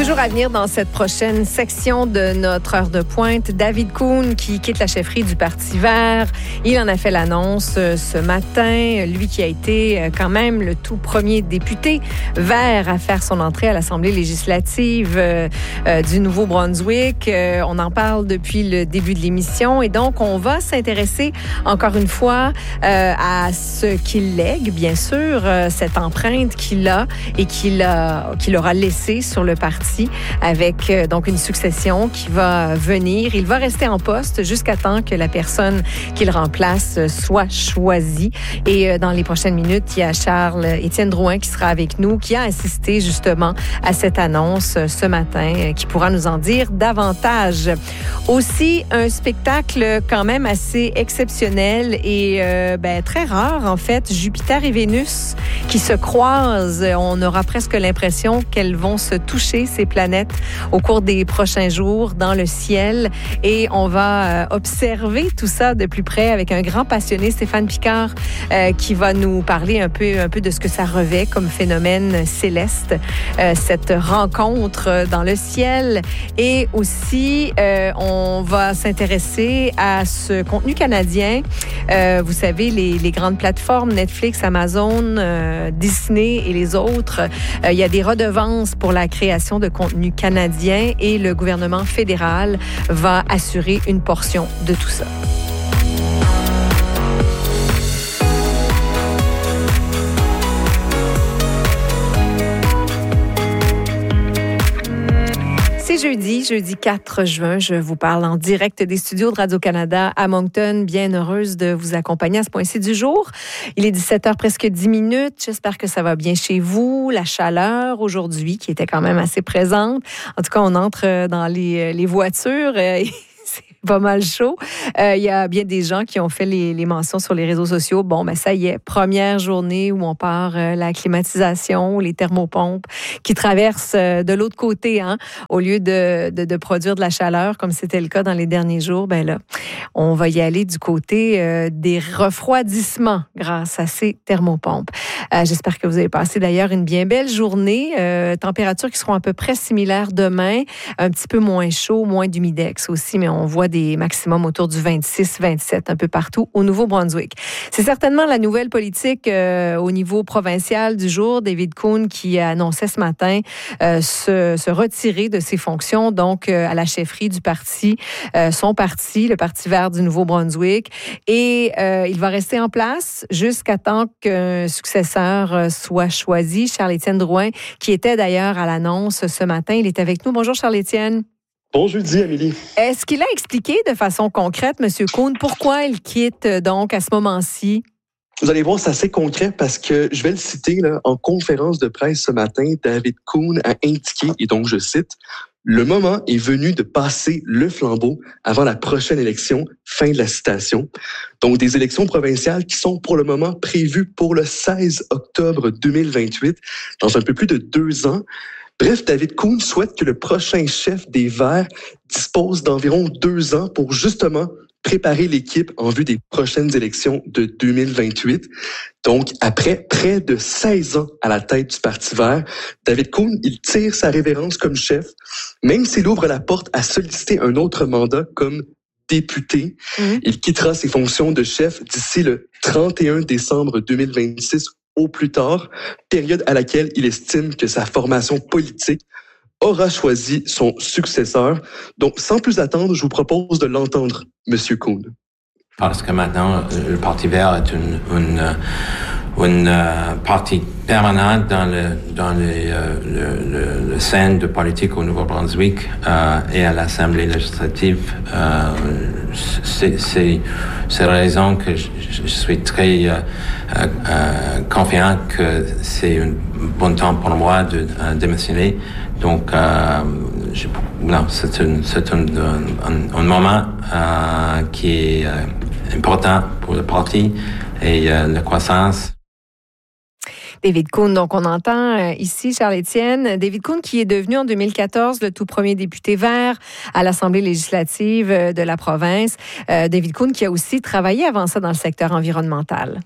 Toujours à venir dans cette prochaine section de notre heure de pointe, David Coon qui quitte la chefferie du Parti vert. Il en a fait l'annonce ce matin. Lui qui a été quand même le tout premier député vert à faire son entrée à l'Assemblée législative du Nouveau-Brunswick. On en parle depuis le début de l'émission et donc on va s'intéresser encore une fois à ce qu'il lègue, bien sûr, cette empreinte qu'il a et qu'il aura laissée sur le parti avec donc une succession qui va venir. Il va rester en poste jusqu'à temps que la personne qu'il remplace soit choisie. Et dans les prochaines minutes, il y a Charles-Étienne Drouin qui sera avec nous, qui a assisté justement à cette annonce ce matin, qui pourra nous en dire davantage. Aussi, un spectacle quand même assez exceptionnel et très rare en fait, Jupiter et Vénus qui se croisent. On aura presque l'impression qu'elles vont se toucher, ces planètes, au cours des prochains jours dans le ciel. Et on va observer tout ça de plus près avec un grand passionné, Stéphane Picard, qui va nous parler un peu de ce que ça revêt comme phénomène céleste, cette rencontre dans le ciel. Et aussi, on va s'intéresser à ce contenu canadien. Vous savez, les grandes plateformes, Netflix, Amazon, Disney et les autres, il y a des redevances pour la création de contenu canadien et le gouvernement fédéral va assurer une portion de tout ça. C'est jeudi 4 juin. Je vous parle en direct des studios de Radio-Canada à Moncton. Bien heureuse de vous accompagner à ce point-ci du jour. Il est 17h presque 10 minutes. J'espère que ça va bien chez vous. La chaleur aujourd'hui qui était quand même assez présente. En tout cas, on entre dans les voitures. Pas mal chaud. Il y a bien des gens qui ont fait les mentions sur les réseaux sociaux. Bon, ça y est, première journée où on part la climatisation, les thermopompes qui traversent de l'autre côté, au lieu de produire de la chaleur comme c'était le cas dans les derniers jours. Là, on va y aller du côté des refroidissements grâce à ces thermopompes. J'espère que vous avez passé d'ailleurs une bien belle journée. Températures qui seront à peu près similaires demain, un petit peu moins chaud, moins d'humidex aussi, mais on voit des maximums autour du 26-27 un peu partout au Nouveau-Brunswick. C'est certainement la nouvelle politique au niveau provincial du jour. David Coon qui annonçait ce matin se retirer de ses fonctions donc à la chefferie du parti, son parti, le Parti vert du Nouveau-Brunswick. Et il va rester en place jusqu'à temps qu'un successeur soit choisi. Charles-Étienne Drouin, qui était d'ailleurs à l'annonce ce matin, il est avec nous. Bonjour Charles-Étienne. Bon jeudi, Amélie. Est-ce qu'il a expliqué de façon concrète, M. Coon, pourquoi il quitte donc à ce moment-ci? Vous allez voir, c'est assez concret parce que je vais le citer en conférence de presse ce matin. David Coon a indiqué, et donc je cite, « Le moment est venu de passer le flambeau avant la prochaine élection. » Fin de la citation. Donc, des élections provinciales qui sont pour le moment prévues pour le 16 octobre 2028, dans un peu plus de 2 ans. Bref, David Coon souhaite que le prochain chef des Verts dispose d'environ 2 ans pour justement préparer l'équipe en vue des prochaines élections de 2028. Donc, après près de 16 ans à la tête du Parti vert, David Coon, il tire sa révérence comme chef, même s'il ouvre la porte à solliciter un autre mandat comme député. Il quittera ses fonctions de chef d'ici le 31 décembre 2026 au plus tard, période à laquelle il estime que sa formation politique aura choisi son successeur. Donc, sans plus attendre, je vous propose de l'entendre, M. Coon. Parce que maintenant, le Parti vert est une partie permanente dans le scène de politique au Nouveau-Brunswick et à l'Assemblée législative. C'est la raison que je suis très confiant que c'est un bon temps pour moi de démissionner. Donc, c'est un moment qui est important pour le parti et la croissance. David Coon, donc on entend ici Charles-Étienne. David Coon qui est devenu en 2014 le tout premier député vert à l'Assemblée législative de la province. David Coon qui a aussi travaillé avant ça dans le secteur environnemental.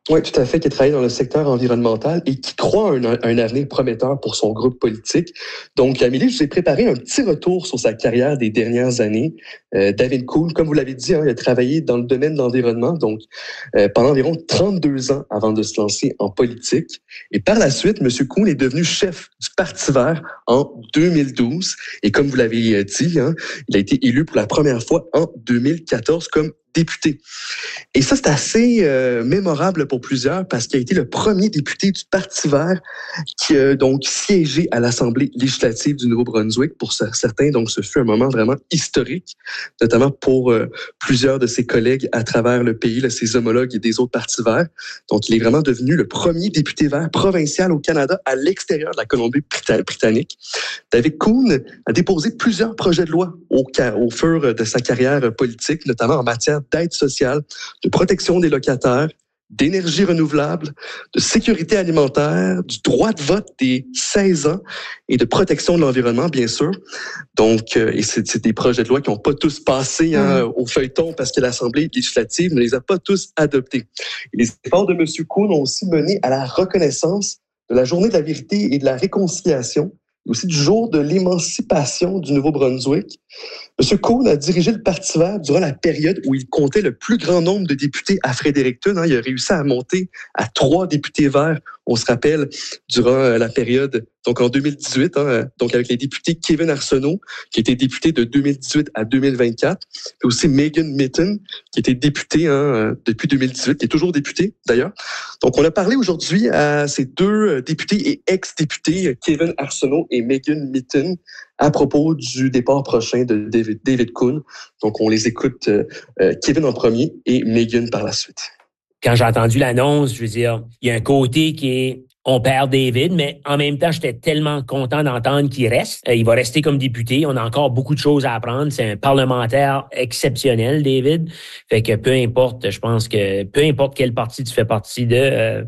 Oui, tout à fait, qui a travaillé dans le secteur environnemental et qui croit un avenir prometteur pour son groupe politique. Donc, Amélie, je vous ai préparé un petit retour sur sa carrière des dernières années. David Coon, comme vous l'avez dit, il a travaillé dans le domaine de l'environnement, donc pendant environ 32 ans avant de se lancer en politique. Et par la suite, M. Coon est devenu chef du Parti vert en 2012. Et comme vous l'avez dit, il a été élu pour la première fois en 2014 comme député. Et ça, c'est assez mémorable pour plusieurs parce qu'il a été le premier député du Parti vert qui a donc siégé à l'Assemblée législative du Nouveau-Brunswick. Pour certains, donc, ce fut un moment vraiment historique, notamment pour plusieurs de ses collègues à travers le pays, là, ses homologues et des autres partis verts. Donc, il est vraiment devenu le premier député vert provincial au Canada à l'extérieur de la Colombie-Britannique. David Coon a déposé plusieurs projets de loi au fur de sa carrière politique, notamment en matière d'aide sociale, de protection des locataires, d'énergie renouvelable, de sécurité alimentaire, du droit de vote des 16 ans et de protection de l'environnement, bien sûr. Donc, et c'est des projets de loi qui n'ont pas tous passé au feuilleton parce que l'Assemblée législative ne les a pas tous adoptés. Et les efforts de M. Coon ont aussi mené à la reconnaissance de la Journée de la vérité et de la réconciliation, et aussi du jour de l'émancipation du Nouveau-Brunswick. M. Coon a dirigé le Parti vert durant la période où il comptait le plus grand nombre de députés à Fredericton. Il a réussi à monter à 3 députés verts, on se rappelle, durant la période, donc en 2018, donc avec les députés Kevin Arsenault, qui était député de 2018 à 2024, puis aussi Megan Mitton, qui était député depuis 2018, qui est toujours député d'ailleurs. Donc on a parlé aujourd'hui à ces 2 députés et ex-députés, Kevin Arsenault et Megan Mitton, à propos du départ prochain de David Coon. Donc, on les écoute, Kevin en premier et Megan par la suite. Quand j'ai entendu l'annonce, je veux dire, il y a un côté qui est on perd David, mais en même temps, j'étais tellement content d'entendre qu'il reste. Il va rester comme député. On a encore beaucoup de choses à apprendre. C'est un parlementaire exceptionnel, David. Fait que peu importe, je pense que peu importe quel parti tu fais partie de,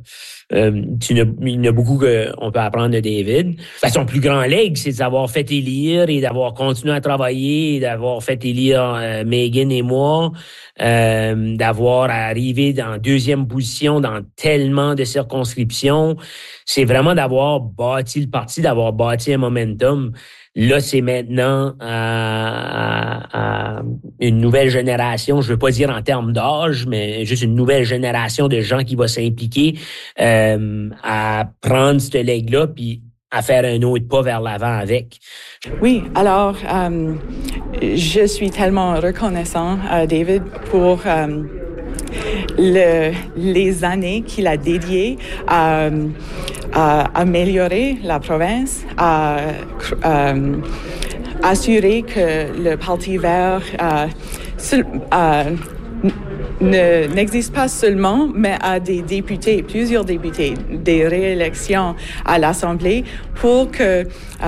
il y en a beaucoup qu'on peut apprendre de David. Son plus grand legs, c'est d'avoir fait élire et d'avoir continué à travailler et d'avoir fait élire Megan et moi, d'avoir arrivé en 2e position dans tellement de circonscriptions. C'est vraiment d'avoir bâti le parti, d'avoir bâti un momentum. Là, c'est maintenant une nouvelle génération, je veux pas dire en termes d'âge, mais juste une nouvelle génération de gens qui va s'impliquer à prendre ce leg-là puis à faire un autre pas vers l'avant avec. Oui, alors je suis tellement reconnaissant à David pour les années qu'il a dédiées à améliorer la province, à assurer que le Parti vert n'existe pas seulement, mais à des députés, plusieurs députés, des réélections à l'Assemblée pour que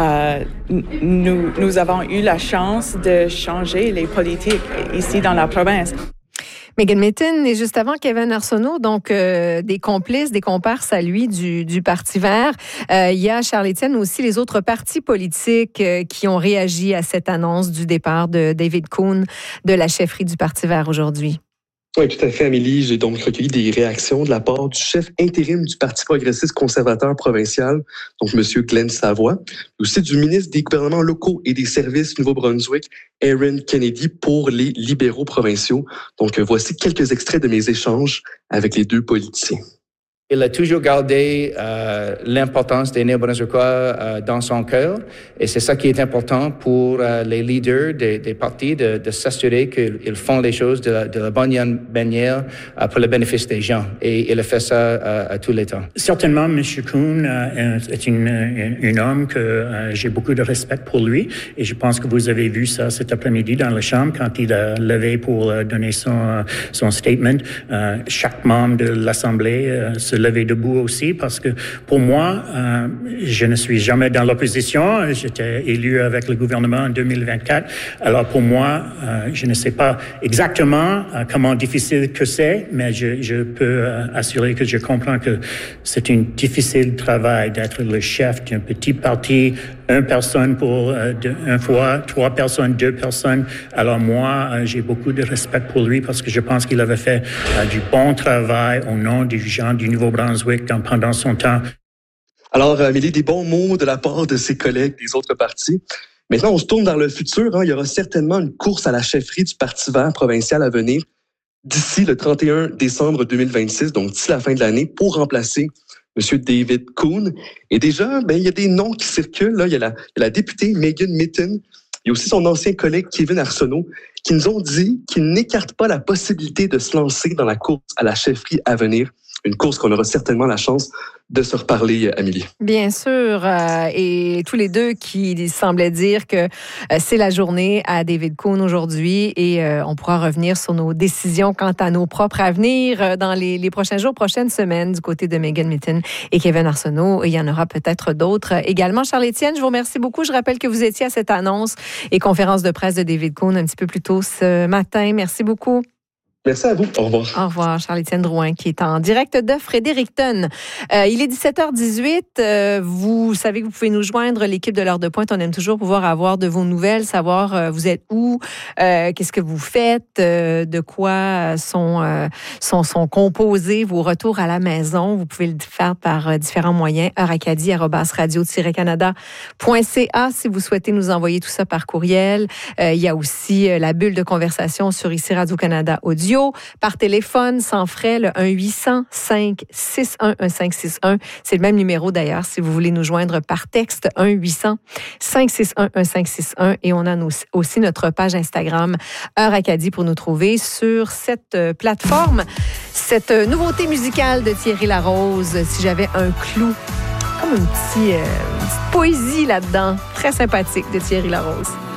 nous avons eu la chance de changer les politiques ici dans la province. Megan Mitton et juste avant Kevin Arsenault, donc des complices, des comparses à lui du Parti vert. Il y a, Charles-Étienne, aussi les autres partis politiques qui ont réagi à cette annonce du départ de David Coon de la chefferie du Parti vert aujourd'hui. Oui, tout à fait, Amélie. J'ai donc recueilli des réactions de la part du chef intérim du Parti progressiste conservateur provincial, donc M. Glenn Savoie, aussi du ministre des gouvernements locaux et des services Nouveau-Brunswick, Aaron Kennedy, pour les libéraux provinciaux. Donc, voici quelques extraits de mes échanges avec les 2 politiciens. Il a toujours gardé l'importance des Néo-Brunswickois dans son cœur, et c'est ça qui est important pour les leaders des partis de s'assurer qu'ils font les choses de la bonne manière pour le bénéfice des gens. Et il a fait ça à tous les temps. Certainement, M. Coon est un homme que j'ai beaucoup de respect pour lui, et je pense que vous avez vu ça cet après-midi dans la Chambre quand il a levé pour donner son statement. Chaque membre de l'Assemblée se lever debout aussi, parce que pour moi, je ne suis jamais dans l'opposition. J'étais élu avec le gouvernement en 2024. Alors pour moi, je ne sais pas exactement comment difficile que c'est, mais je peux assurer que je comprends que c'est un difficile travail d'être le chef d'un petit parti une personne pour une fois, 3 personnes, 2 personnes. Alors moi, j'ai beaucoup de respect pour lui parce que je pense qu'il avait fait du bon travail au nom des gens du Nouveau-Brunswick pendant son temps. Alors, Amélie, des bons mots de la part de ses collègues des autres partis. Maintenant, on se tourne vers le futur. Il y aura certainement une course à la chefferie du Parti vert provincial à venir d'ici le 31 décembre 2026, donc d'ici la fin de l'année, pour remplacer M. David Coon. Et déjà, il y a des noms qui circulent. Là. Il y a la députée Megan Mitton. Il y a aussi son ancien collègue Kevin Arsenault qui nous ont dit qu'ils n'écartent pas la possibilité de se lancer dans la course à la chefferie à venir. Une course qu'on aura certainement la chance de se reparler, Amélie. Bien sûr. Et tous les deux qui semblaient dire que c'est la journée à David Coon aujourd'hui et on pourra revenir sur nos décisions quant à nos propres avenirs dans les prochains jours, prochaines semaines du côté de Megan Mitton et Kevin Arsenault. Et il y en aura peut-être d'autres également. Charles-Étienne, je vous remercie beaucoup. Je rappelle que vous étiez à cette annonce et conférence de presse de David Coon un petit peu plus tôt ce matin. Merci beaucoup. Merci à vous. Au revoir. Au revoir. Charles-Étienne Drouin qui est en direct de Fredericton. Il est 17h18. Vous savez que vous pouvez nous joindre, l'équipe de l'heure de pointe. On aime toujours pouvoir avoir de vos nouvelles, savoir vous êtes où, qu'est-ce que vous faites, de quoi sont composés vos retours à la maison. Vous pouvez le faire par différents moyens. heuracadie@radio-canada.ca si vous souhaitez nous envoyer tout ça par courriel. Il y a aussi la bulle de conversation sur ici Radio-Canada Audio. Par téléphone, sans frais, le 1-800-561-1561. C'est le même numéro d'ailleurs si vous voulez nous joindre par texte, 1-800-561-1561. Et on a aussi notre page Instagram, Heure Acadie, pour nous trouver sur cette plateforme. Cette nouveauté musicale de Thierry Larose, si j'avais un clou, comme une petite poésie là-dedans, très sympathique de Thierry Larose.